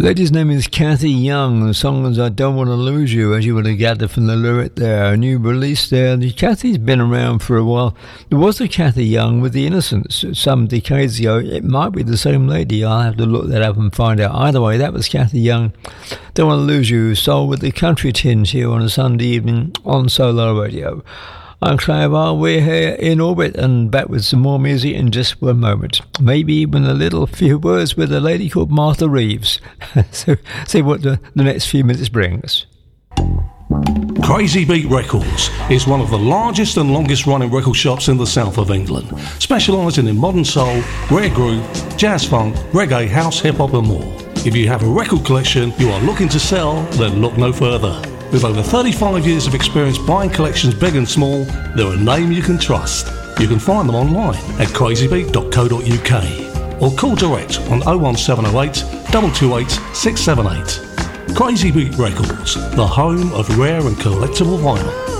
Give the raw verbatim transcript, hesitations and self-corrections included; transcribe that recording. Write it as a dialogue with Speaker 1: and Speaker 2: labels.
Speaker 1: lady's name is Kathy Young. The song is I Don't Want to Lose You, as you would have gathered from the lyric there. A new release there. Kathy's been around for a while. There was a Kathy Young with The Innocents some decades ago. It might be the same lady. I'll have to look that up and find out. Either way, that was Kathy Young. Don't Want to Lose You, soul with the country tinge here on a Sunday evening on Solar Radio. I'm Clara, we're here in orbit and back with some more music in just one moment. Maybe even a little few words with a lady called Martha Reeves. So see what the, the next few minutes bring us.
Speaker 2: Crazy Beat Records is one of the largest and longest running record shops in the south of England, specialising in modern soul, rare groove, jazz funk, reggae, house, hip hop and more. If you have a record collection you are looking to sell, then look no further. With over thirty-five years of experience buying collections big and small, they're a name you can trust. You can find them online at crazy beat dot co dot uk or call direct on oh one seven oh eight, two two eight, six seven eight. Crazy Beat Records, the home of rare and collectible vinyl.